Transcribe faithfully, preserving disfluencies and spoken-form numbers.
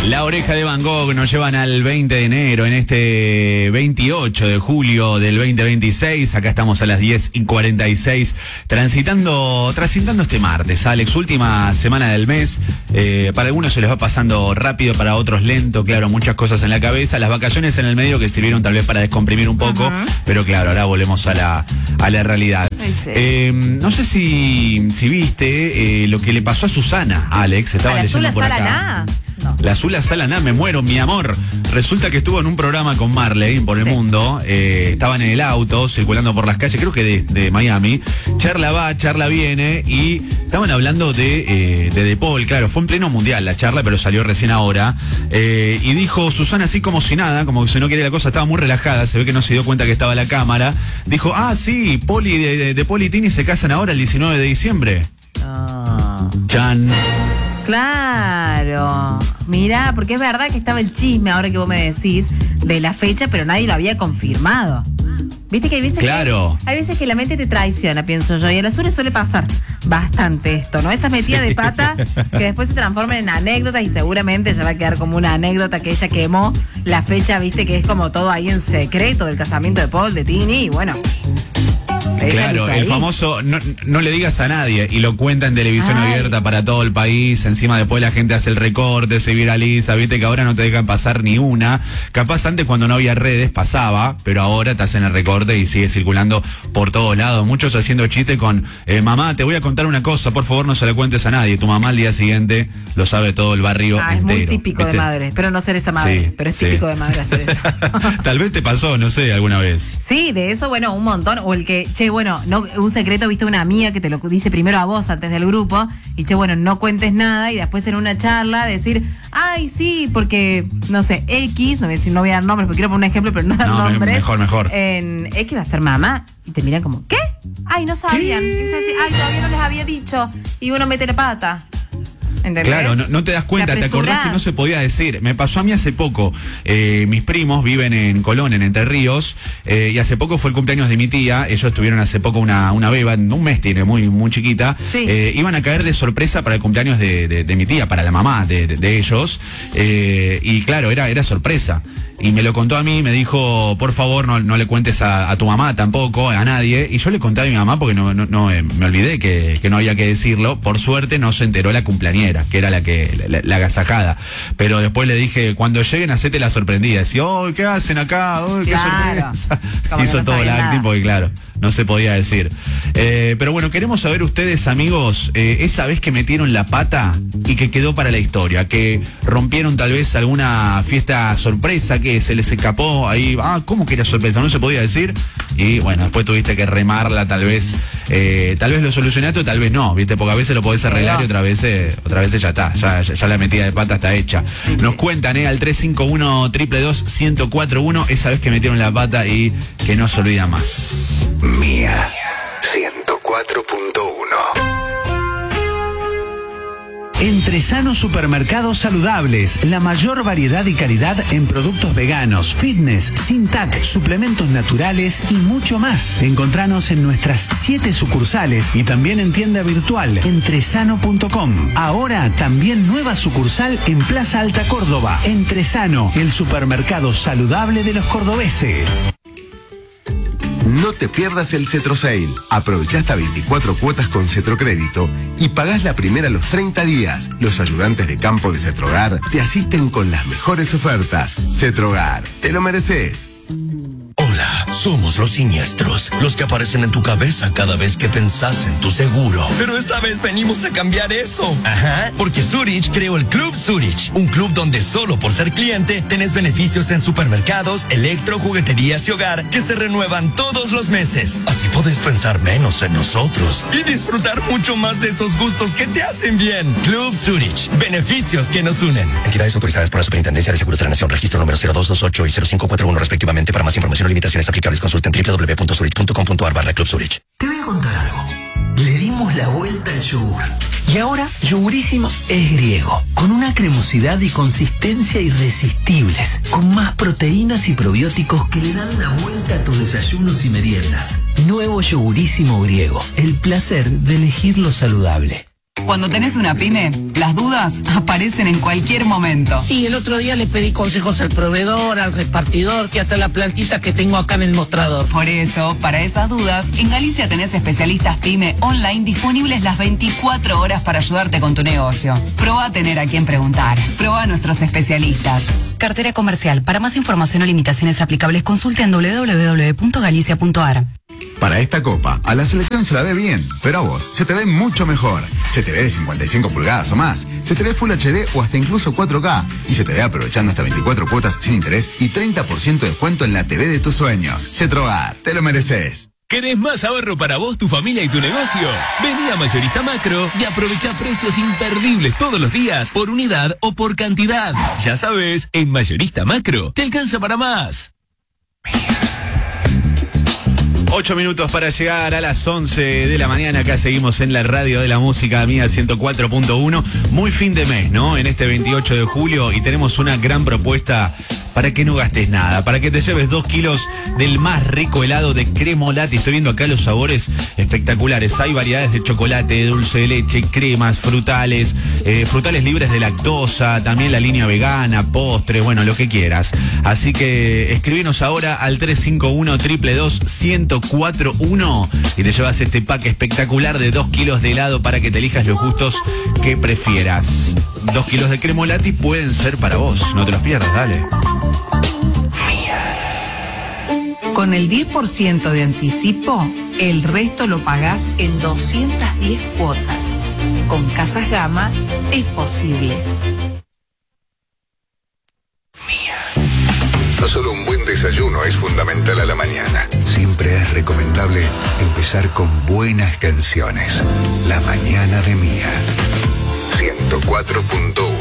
La Oreja de Van Gogh nos llevan al veinte de enero, en este veintiocho de julio del veinte veintiséis. Acá estamos a las diez y cuarenta y seis, transitando, transitando este martes, Alex, última semana del mes. Eh, para algunos se les va pasando rápido, para otros lento, claro, muchas cosas en la cabeza. Las vacaciones en el medio que sirvieron tal vez para descomprimir un poco, uh-huh. pero claro, ahora volvemos a la, a la realidad. Sí. Eh, no sé si, si viste eh, lo que le pasó a Susana, Alex, estaba ¿A la leyendo Zula por acá. Salaná? No. La Zula Salaná, me muero, mi amor. Resulta que estuvo en un programa con Marley por el sí. mundo. Eh, estaban en el auto, circulando por las calles, creo que de, de Miami. Charla va, charla viene. Y estaban hablando de, eh, de De Paul. Claro, fue en pleno mundial la charla, pero salió recién ahora. Eh, y dijo Susana así como si nada, como que si no quería la cosa, estaba muy relajada. Se ve que no se dio cuenta que estaba la cámara. Dijo, ah, sí, Poli de, de, de Poli y Tini se casan ahora el diecinueve de diciembre. Ah. Chan. Claro, mirá, porque es verdad que estaba el chisme, ahora que vos me decís, de la fecha, pero nadie lo había confirmado. Viste que hay veces claro. que hay veces que la mente te traiciona, pienso yo, y a la Sure suele pasar bastante esto, ¿no? Esas metidas sí. de pata que después se transforman en anécdotas y seguramente ya va a quedar como una anécdota que ella quemó la fecha, viste, que es como todo ahí en secreto del casamiento de Paul, de Tini, y bueno. Claro, el famoso no, no le digas a nadie, y lo cuenta en televisión Ay. abierta para todo el país. Encima después la gente hace el recorte, se viraliza, viste que ahora no te dejan pasar ni una. Capaz antes cuando no había redes pasaba, pero ahora te hacen el recorte y sigue circulando por todos lados. Muchos haciendo chiste con eh, mamá, te voy a contar una cosa, por favor no se la cuentes a nadie. Tu mamá al día siguiente lo sabe todo el barrio ah, entero. Es muy típico ¿viste? de madre, pero no ser esa madre, sí, pero es sí. típico de madre hacer eso. Tal vez te pasó, no sé, alguna vez. Sí, de eso, bueno, un montón. O el que, che, bueno, no, un secreto, viste, una amiga que te lo dice primero a vos antes del grupo, y che, bueno, no cuentes nada, y después en una charla decir, ay, sí, porque, no sé, X, no voy a decir, no voy a dar nombres, porque quiero poner un ejemplo, pero no dar no, nombres. Mejor, mejor. En X va a ser mamá, y te miran como, ¿qué? Ay, no sabían. ¿Qué? Y usted dice, ay, todavía no les había dicho, y uno mete la pata. ¿Entendés? Claro, no, no te das cuenta, te, te acordás que no se podía decir. Me pasó a mí hace poco. Eh, mis primos viven en Colón, en Entre Ríos, eh, y hace poco fue el cumpleaños de mi tía. Ellos tuvieron hace poco una, una beba, un mes tiene, muy, muy chiquita. Sí. Eh, iban a caer de sorpresa para el cumpleaños de, de, de mi tía, para la mamá de, de, de ellos. Eh, y claro, era, era sorpresa. Y me lo contó a mí, me dijo, por favor, no, no le cuentes a, a tu mamá tampoco, a nadie. Y yo le conté a mi mamá porque no, no, no eh, me olvidé que, que no había que decirlo. Por suerte no se enteró la cumpleañera, que era la que la, la agasajada. Pero después le dije, cuando lleguen, hacete la sorprendida. Decía, oh, ¿qué hacen acá? Oh, qué claro. sorpresa. Como Hizo no todo el acting porque, claro, no se podía decir. Eh, pero bueno, queremos saber ustedes, amigos, eh, esa vez que metieron la pata y que quedó para la historia, que rompieron tal vez alguna fiesta sorpresa, que se les escapó ahí, ah, ¿cómo que era sorpresa? No se podía decir, y bueno, después tuviste que remarla, tal vez, eh, tal vez lo solucionaste o tal vez no, ¿viste? Porque a veces lo podés arreglar y otra vez, eh, otra vez ya está, ya, ya, ya la metida de pata está hecha. Sí, Nos sí. cuentan, eh, al tres cinco uno, dos dos dos, uno cero cuatro uno, esa vez que metieron la pata y que no se olvida más. Mía ciento cuatro punto uno. Entresano Supermercados Saludables, la mayor variedad y calidad en productos veganos, fitness, sin T A C, suplementos naturales y mucho más. Encontranos en nuestras siete sucursales y también en tienda virtual entresano punto com. Ahora también nueva sucursal en Plaza Alta Córdoba. Entresano, el supermercado saludable de los cordobeses. No te pierdas el Cetro Sale. Aprovecha hasta veinticuatro cuotas con Cetrocrédito y pagás la primera a los treinta días. Los ayudantes de campo de Cetrogar te asisten con las mejores ofertas. Cetrogar, te lo mereces. Hola, somos los siniestros, los que aparecen en tu cabeza cada vez que pensás en tu seguro. Pero esta vez venimos a cambiar eso. Ajá, porque Zurich creó el Club Zurich, un club donde solo por ser cliente tenés beneficios en supermercados, electro, jugueterías y hogar que se renuevan todos los meses. Así podés pensar menos en nosotros y disfrutar mucho más de esos gustos que te hacen bien. Club Zurich, beneficios que nos unen. Entidades autorizadas por la Superintendencia de Seguros de la Nación, registro número cero dos dos ocho y cero cinco cuatro uno respectivamente. Para más información o limitaciones aplicables, consulten doble u doble u doble u punto zurich punto com punto a r barra Club Zurich. Te voy a contar algo. Le dimos la vuelta al yogur. Y ahora, Yogurísimo es griego. Con una cremosidad y consistencia irresistibles. Con más proteínas y probióticos que le dan la vuelta a tus desayunos y meriendas. Nuevo Yogurísimo griego. El placer de elegir lo saludable. Cuando tenés una pyme, las dudas aparecen en cualquier momento. Sí, el otro día le pedí consejos al proveedor, al repartidor, que hasta la plantita que tengo acá en el mostrador. Por eso, para esas dudas, en Galicia tenés especialistas pyme online disponibles las veinticuatro horas para ayudarte con tu negocio. Proba a tener a quien preguntar. Proba a nuestros especialistas. Cartera comercial. Para más información o limitaciones aplicables, consulte en doble u doble u doble u punto galicia punto a r. Para esta copa, a la selección se la ve bien, pero a vos se te ve mucho mejor. Se te ve de cincuenta y cinco pulgadas o más, se te ve Full H D o hasta incluso cuatro K, y se te ve aprovechando hasta veinticuatro cuotas sin interés y treinta por ciento de descuento en la T V de tus sueños. Cetrogar, te lo mereces. ¿Querés más ahorro para vos, tu familia y tu negocio? Vení a Mayorista Macro y aprovecha precios imperdibles todos los días, por unidad o por cantidad. Ya sabes, en Mayorista Macro te alcanza para más. Ocho minutos para llegar a las once de la mañana. Acá seguimos en la radio de la música mía ciento cuatro punto uno. Muy fin de mes, ¿no? En este veintiocho de julio, y tenemos una gran propuesta para que no gastes nada, para que te lleves dos kilos del más rico helado de Cremolati. Estoy viendo acá los sabores espectaculares. Hay variedades de chocolate, de dulce de leche, cremas, frutales, eh, frutales libres de lactosa, también la línea vegana, postres, bueno, lo que quieras. Así que escribinos ahora al tres cinco uno, dos dos dos, uno cero cuatro uno y te llevas este pack espectacular de dos kilos de helado para que te elijas los gustos que prefieras. Dos kilos de Cremolati pueden ser para vos, no te los pierdas, dale. Con el diez por ciento de anticipo, el resto lo pagás en doscientas diez cuotas. Con Casas Gama es posible. No solo un buen desayuno es fundamental a la mañana. Siempre es recomendable empezar con buenas canciones. La mañana de Mía. ciento cuatro punto uno.